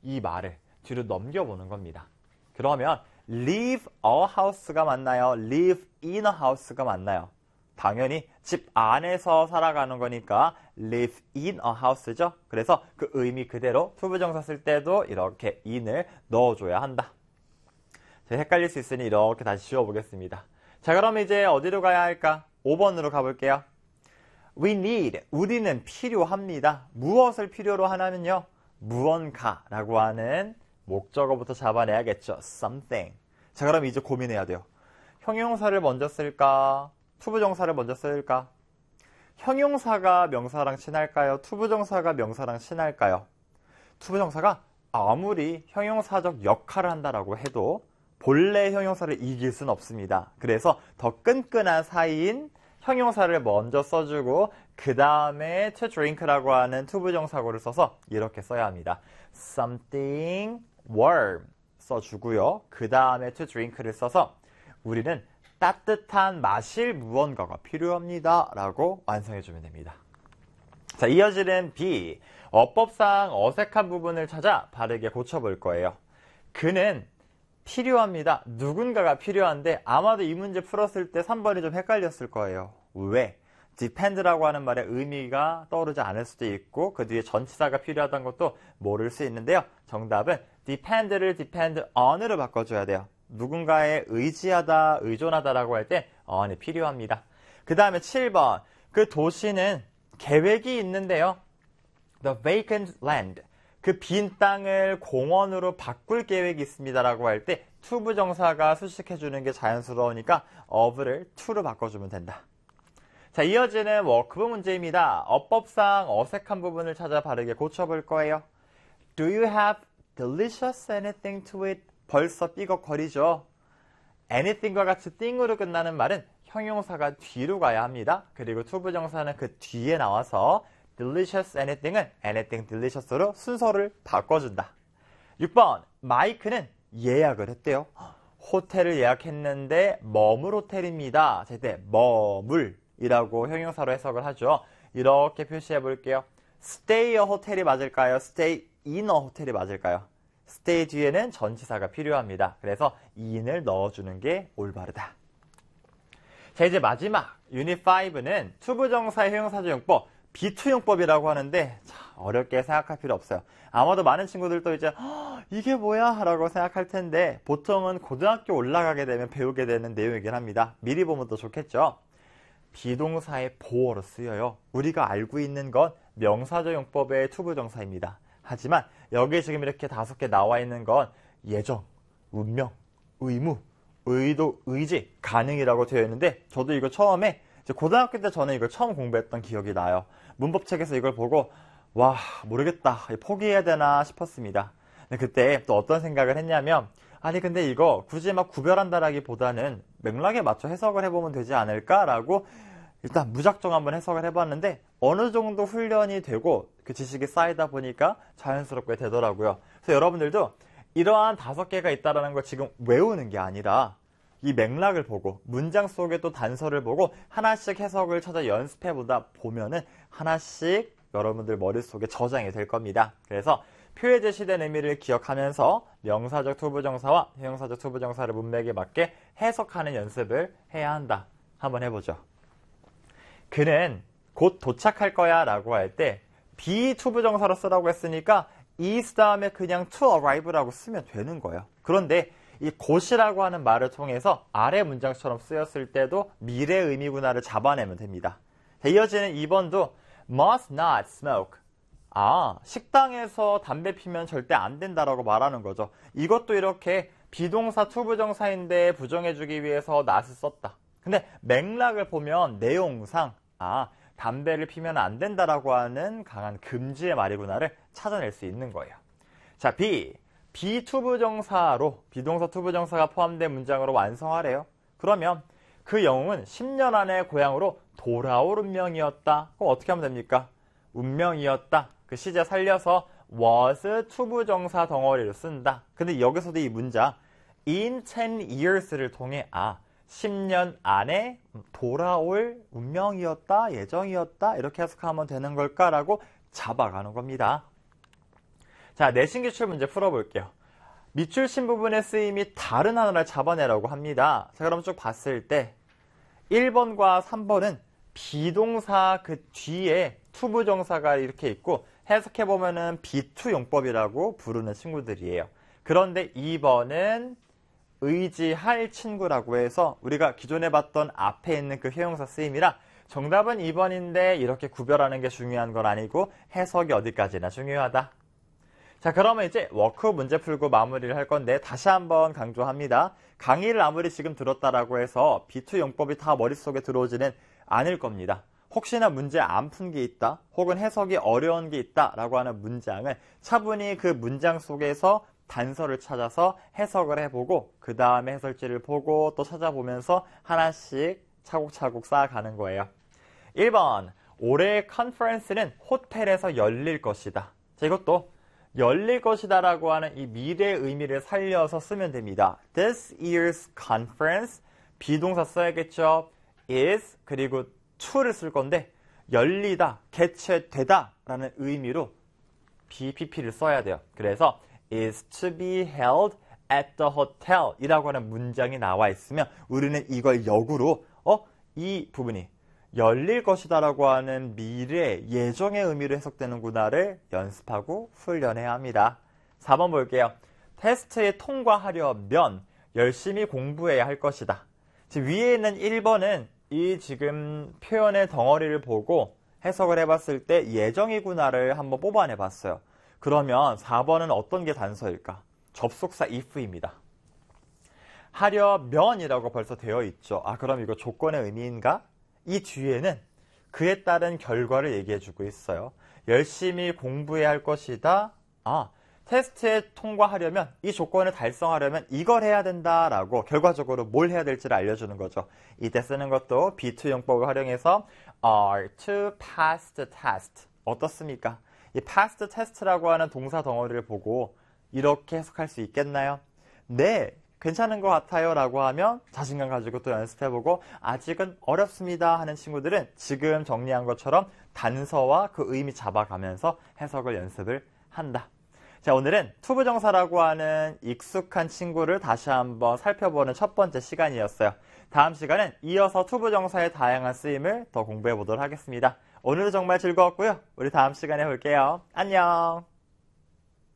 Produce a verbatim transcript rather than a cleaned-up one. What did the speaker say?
이 말을 뒤로 넘겨보는 겁니다. 그러면 live a house가 맞나요? live in a house가 맞나요? 당연히 집 안에서 살아가는 거니까 live in a house죠. 그래서 그 의미 그대로 투부정사 쓸 때도 이렇게 in을 넣어줘야 한다. 헷갈릴 수 있으니 이렇게 다시 지워보겠습니다. 자, 그럼 이제 어디로 가야 할까? 오 번으로 가볼게요. We need, 우리는 필요합니다. 무엇을 필요로 하냐면요. 무언가라고 하는 목적어부터 잡아내야겠죠. something. 자, 그럼 이제 고민해야 돼요. 형용사를 먼저 쓸까? 투부정사를 먼저 쓸까? 형용사가 명사랑 친할까요? 투부정사가 명사랑 친할까요? 투부정사가 아무리 형용사적 역할을 한다라고 해도 본래 형용사를 이길 수는 없습니다. 그래서 더 끈끈한 사이인 형용사를 먼저 써주고 그 다음에 to drink라고 하는 투부정사구를 써서 이렇게 써야 합니다. something warm 써주고요. 그 다음에 to drink를 써서 우리는 따뜻한 마실 무언가가 필요합니다. 라고 완성해주면 됩니다. 자, 이어지는 B. 어법상 어색한 부분을 찾아 바르게 고쳐볼 거예요. 그는 필요합니다. 누군가가 필요한데 아마도 이 문제 풀었을 때 삼 번이 좀 헷갈렸을 거예요. 왜? depend라고 하는 말의 의미가 떠오르지 않을 수도 있고 그 뒤에 전치사가 필요하다는 것도 모를 수 있는데요. 정답은 depend를 depend on으로 바꿔줘야 돼요. 누군가에 의지하다, 의존하다라고 할 때 on이 필요합니다. 그 다음에 칠 번. 그 도시는 계획이 있는데요. The vacant land. 그 빈 땅을 공원으로 바꿀 계획이 있습니다라고 할 때 투부정사가 수식해주는 게 자연스러우니까 of를 to로 바꿔주면 된다. 자, 이어지는 워크북 문제입니다. 어법상 어색한 부분을 찾아 바르게 고쳐볼 거예요. Do you have delicious anything to eat? 벌써 삐걱거리죠. anything과 같이 thing으로 끝나는 말은 형용사가 뒤로 가야 합니다. 그리고 투부정사는 그 뒤에 나와서 delicious anything은 anything delicious로 순서를 바꿔준다. 육 번. 마이크는 예약을 했대요. 호텔을 예약했는데 머물 호텔입니다. 제때 머물이라고 형용사로 해석을 하죠. 이렇게 표시해 볼게요. stay a 호텔이 맞을까요? stay in a 호텔이 맞을까요? stay 뒤에는 전치사가 필요합니다. 그래서 in을 넣어주는 게 올바르다. 자, 이제 마지막 유닛 오는 투부정사의 형용사적 용법 비투용법이라고 하는데 자, 어렵게 생각할 필요 없어요. 아마도 많은 친구들도 이제 이게 뭐야? 라고 생각할 텐데 보통은 고등학교 올라가게 되면 배우게 되는 내용이긴 합니다. 미리 보면 더 좋겠죠? 비동사의 보어로 쓰여요. 우리가 알고 있는 건 명사적 용법의 투부정사입니다. 하지만 여기에 지금 이렇게 다섯 개 나와 있는 건 예정, 운명, 의무, 의도, 의지, 가능이라고 되어 있는데 저도 이거 처음에 고등학교 때 저는 이걸 처음 공부했던 기억이 나요. 문법책에서 이걸 보고 와 모르겠다 포기해야 되나 싶었습니다. 근데 그때 또 어떤 생각을 했냐면 아니 근데 이거 굳이 막 구별한다라기보다는 맥락에 맞춰 해석을 해보면 되지 않을까라고 일단 무작정 한번 해석을 해봤는데 어느 정도 훈련이 되고 그 지식이 쌓이다 보니까 자연스럽게 되더라고요. 그래서 여러분들도 이러한 다섯 개가 있다는 걸 지금 외우는 게 아니라 이 맥락을 보고 문장 속에 또 단서를 보고 하나씩 해석을 찾아 연습해보다 보면은 하나씩 여러분들 머릿속에 저장이 될 겁니다. 그래서 표에 제시된 의미를 기억하면서 명사적 투부정사와 형용사적 투부정사를 문맥에 맞게 해석하는 연습을 해야 한다. 한번 해보죠. 그는 곧 도착할 거야 라고 할 때 비투부정사로 쓰라고 했으니까 is 다음에 그냥 to arrive라고 쓰면 되는 거예요. 그런데 이 곧이라고 하는 말을 통해서 아래 문장처럼 쓰였을 때도 미래 의미구나를 잡아내면 됩니다. 이어지는 이 번도 must not smoke. 아, 식당에서 담배 피면 절대 안 된다라고 말하는 거죠. 이것도 이렇게 비동사 투부정사인데 부정해주기 위해서 not을 썼다. 근데 맥락을 보면 내용상 아, 담배를 피면 안 된다라고 하는 강한 금지의 말이구나를 찾아낼 수 있는 거예요. 자, B. 비투부정사로 비동사 투부정사가 포함된 문장으로 완성하래요. 그러면 그 영웅은 십 년 안에 고향으로 돌아올 운명이었다. 그럼 어떻게 하면 됩니까? 운명이었다. 그 시제 살려서 was 투부정사 덩어리로 쓴다. 근데 여기서도 이 문장 in ten years를 통해 아, 십 년 안에 돌아올 운명이었다, 예정이었다 이렇게 해석하면 되는 걸까라고 잡아가는 겁니다. 자, 내신 기출 문제 풀어볼게요. 밑줄신 부분의 쓰임이 다른 하나를 잡아내라고 합니다. 자, 그럼 쭉 봤을 때 일 번과 삼 번은 비동사 그 뒤에 투부정사가 이렇게 있고 해석해보면은 비투 용법이라고 부르는 친구들이에요. 그런데 이 번은 의지할 친구라고 해서 우리가 기존에 봤던 앞에 있는 그 형용사 쓰임이라 정답은 이 번인데 이렇게 구별하는 게 중요한 건 아니고 해석이 어디까지나 중요하다. 자, 그러면 이제 워크 문제 풀고 마무리를 할 건데 다시 한번 강조합니다. 강의를 아무리 지금 들었다라고 해서 비투 용법이 다 머릿속에 들어오지는 않을 겁니다. 혹시나 문제 안 푼 게 있다 혹은 해석이 어려운 게 있다라고 하는 문장을 차분히 그 문장 속에서 단서를 찾아서 해석을 해보고 그 다음에 해설지를 보고 또 찾아보면서 하나씩 차곡차곡 쌓아가는 거예요. 일 번, 올해의 컨퍼런스는 호텔에서 열릴 것이다. 자, 이것도 열릴 것이다 라고 하는 이 미래의 의미를 살려서 쓰면 됩니다. This year's conference, 비동사 써야겠죠. is, 그리고 to를 쓸 건데 열리다, 개최되다 라는 의미로 비피피를 써야 돼요. 그래서 is to be held at the hotel 이라고 하는 문장이 나와 있으면 우리는 이걸 역으로 어? 이 부분이 열릴 것이다 라고 하는 미래, 예정의 의미로 해석되는구나를 연습하고 훈련해야 합니다. 사 번 볼게요. 테스트에 통과하려면 열심히 공부해야 할 것이다. 지금 위에 있는 일 번은 이 지금 표현의 덩어리를 보고 해석을 해봤을 때 예정이구나를 한번 뽑아내봤어요. 그러면 사 번은 어떤 게 단서일까? 접속사 if입니다. 하려면이라고 벌써 되어 있죠. 아, 그럼 이거 조건의 의미인가? 이 뒤에는 그에 따른 결과를 얘기해주고 있어요. 열심히 공부해야 할 것이다. 아, 테스트에 통과하려면 이 조건을 달성하려면 이걸 해야 된다라고 결과적으로 뭘 해야 될지를 알려주는 거죠. 이때 쓰는 것도 비투 용법을 활용해서 are to pass the test. 어떻습니까? 이 pass the test라고 하는 동사 덩어리를 보고 이렇게 해석할 수 있겠나요? 네, 괜찮은 것 같아요 라고 하면 자신감 가지고 또 연습해보고 아직은 어렵습니다 하는 친구들은 지금 정리한 것처럼 단서와 그 의미 잡아가면서 해석을 연습을 한다. 자, 오늘은 투부정사라고 하는 익숙한 친구를 다시 한번 살펴보는 첫 번째 시간이었어요. 다음 시간은 이어서 투부정사의 다양한 쓰임을 더 공부해 보도록 하겠습니다. 오늘도 정말 즐거웠고요. 우리 다음 시간에 볼게요. 안녕.